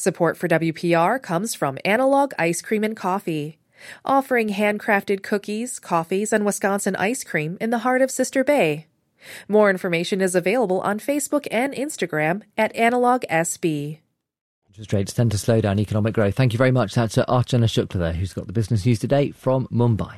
Support for WPR comes from Analog Ice Cream and Coffee, offering handcrafted cookies, coffees, and Wisconsin ice cream in the heart of Sister Bay. More information is available on Facebook and Instagram at AnalogSB. Interest rates tend to slow down economic growth. Thank you very much. That's Archana Shukla there, who's got the business news today from Mumbai.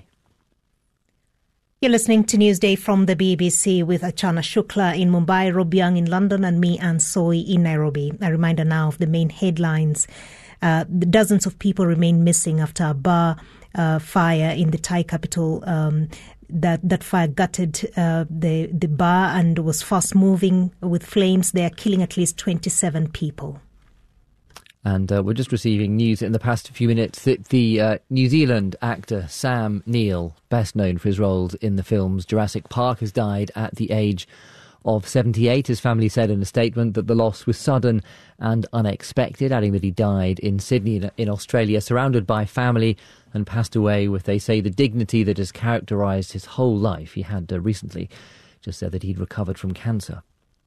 You're listening to Newsday from the BBC with Archana Shukla in Mumbai, Rob Young in London and me, Anne Soy, in Nairobi. A reminder now of the main headlines. Dozens of people remain missing after a bar fire in the Thai capital. That fire gutted the bar and was fast moving with flames there, killing at least 27 people. And we're just receiving news in the past few minutes that the New Zealand actor Sam Neill, best known for his roles in the films Jurassic Park, has died at the age of 78. His family said in a statement that the loss was sudden and unexpected, adding that he died in Sydney in Australia, surrounded by family, and passed away with, they say, the dignity that has characterised his whole life. He had recently just said that he'd recovered from cancer.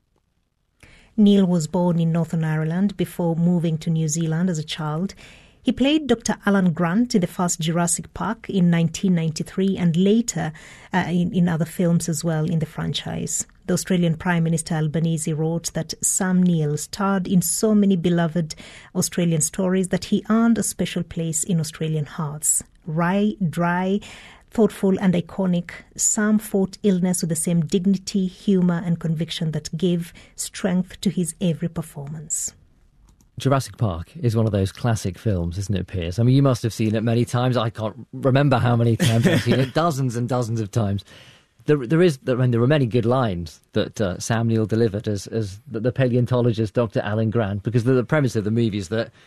Neill was born in Northern Ireland before moving to New Zealand as a child. He played Dr. Alan Grant in the first Jurassic Park in 1993 and later in other films as well in the franchise. The Australian Prime Minister Albanese wrote that Sam Neill starred in so many beloved Australian stories that he earned a special place in Australian hearts. Dry, thoughtful and iconic, Sam fought illness with the same dignity, humour and conviction that gave strength to his every performance. Jurassic Park is one of those classic films, isn't it, Piers? I mean, you must have seen it many times. I can't remember how many times I've seen it, dozens and dozens of times. There are many good lines that Sam Neill delivered as the paleontologist Dr. Alan Grant, because the premise of the movie is that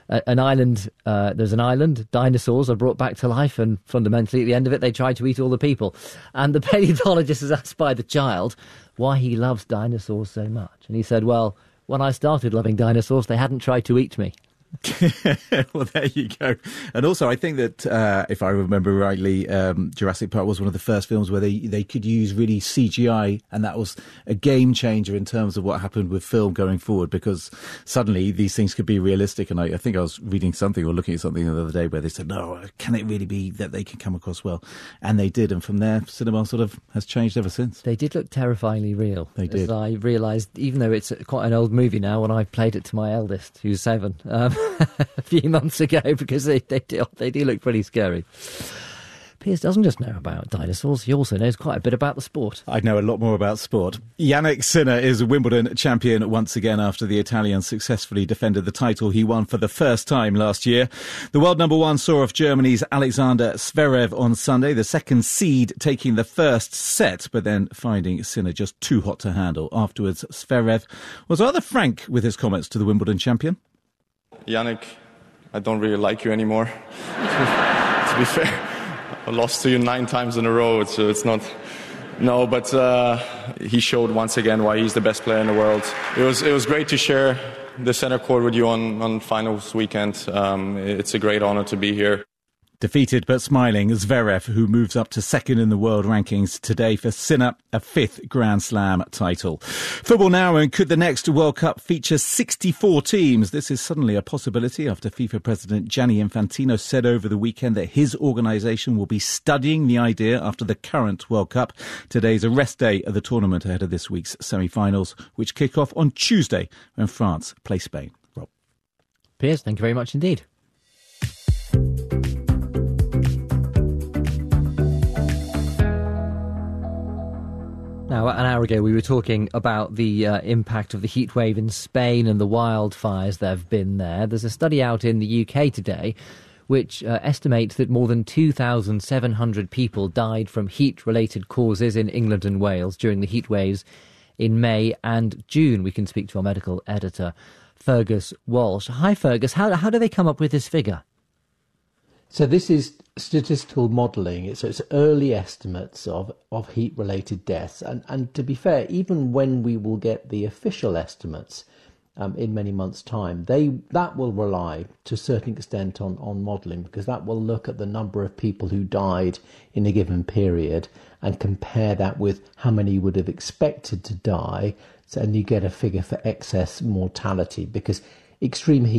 there's an island, dinosaurs are brought back to life, and fundamentally at the end of it they try to eat all the people. And the paleontologist is asked by the child why he loves dinosaurs so much. And he said, well, when I started loving dinosaurs, they hadn't tried to eat me. Well, there you go. And also, I think that, if I remember rightly, Jurassic Park was one of the first films where they could use really CGI, and that was a game changer in terms of what happened with film going forward, because suddenly these things could be realistic. And I think I was reading something or looking at something the other day where they said, no, can it really be that they can come across well? And they did. And from there, cinema sort of has changed ever since. They did look terrifyingly real. They did. As I realised, even though it's quite an old movie now, when I played it to my eldest, who's 7, a few months ago, because they do look pretty scary. Piers doesn't just know about dinosaurs, he also knows quite a bit about the sport. I know a lot more about sport. Yannick Sinner is a Wimbledon champion once again after the Italian successfully defended the title he won for the first time last year. The world number one saw off Germany's Alexander Zverev on Sunday, the second seed taking the first set, but then finding Sinner just too hot to handle. Afterwards, Zverev was rather frank with his comments to the Wimbledon champion. Yannick, I don't really like you anymore. To be fair, I lost to you 9 times in a row, so it's not... No, but he showed once again why he's the best player in the world. It was great to share the center court with you on finals weekend. It's a great honor to be here. Defeated but smiling, Zverev, who moves up to second in the world rankings today for Sinner, a 5th Grand Slam title. Football now, and could the next World Cup feature 64 teams? This is suddenly a possibility after FIFA President Gianni Infantino said over the weekend that his organisation will be studying the idea after the current World Cup. Today's a rest day of the tournament ahead of this week's semi-finals, which kick off on Tuesday when France play Spain. Rob. Piers, thank you very much indeed. Now, an hour ago, we were talking about the impact of the heatwave in Spain and the wildfires that have been there. There's a study out in the UK today which estimates that more than 2,700 people died from heat-related causes in England and Wales during the heatwaves in May and June. We can speak to our medical editor, Fergus Walsh. Hi, Fergus. How do they come up with this figure? So this is statistical modelling. It's early estimates of heat-related deaths. And to be fair, even when we will get the official estimates in many months' time, that will rely to a certain extent on modelling, because that will look at the number of people who died in a given period and compare that with how many you would have expected to die. And you get a figure for excess mortality, because extreme heat